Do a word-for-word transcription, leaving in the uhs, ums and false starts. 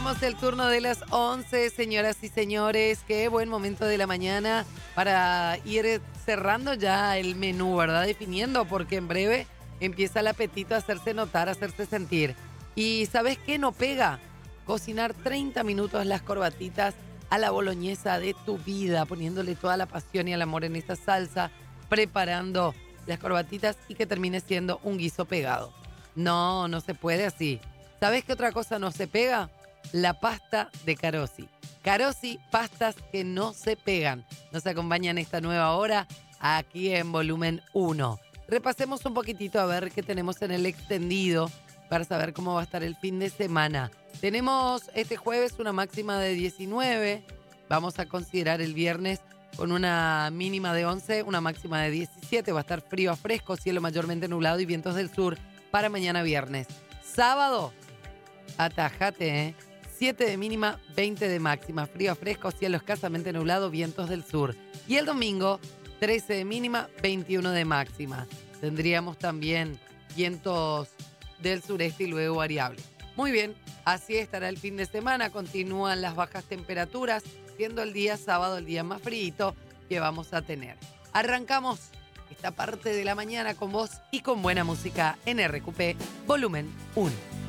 Arrancamos el turno de las once, señoras y señores. Qué buen momento de la mañana para ir cerrando ya el menú, ¿verdad? Definiendo, porque en breve empieza el apetito a hacerse notar, a hacerse sentir. ¿Y sabes qué no pega? Cocinar treinta minutos las corbatitas a la boloñesa de tu vida, poniéndole toda la pasión y el amor en esa salsa, preparando las corbatitas y que termine siendo un guiso pegado. No, no se puede así. ¿Sabes qué otra cosa no se pega? La pasta de Carosi. Carosi, pastas que no se pegan. Nos acompañan esta nueva hora aquí en Volumen uno. Repasemos un poquitito a ver qué tenemos en el extendido para saber cómo va a estar el fin de semana. Tenemos este jueves una máxima de diecinueve. Vamos a considerar el viernes con una mínima de once, una máxima de diecisiete. Va a estar frío a fresco, cielo mayormente nublado y vientos del sur para mañana viernes. Sábado, atajate, ¿eh? siete de mínima, veinte de máxima. Frío a fresco, cielo escasamente nublado, vientos del sur. Y el domingo, trece de mínima, veintiuno de máxima. Tendríamos también vientos del sureste y luego variables. Muy bien, así estará el fin de semana. Continúan las bajas temperaturas, siendo el día sábado el día más frío que vamos a tener. Arrancamos esta parte de la mañana con vos y con buena música en R Q P Volumen uno.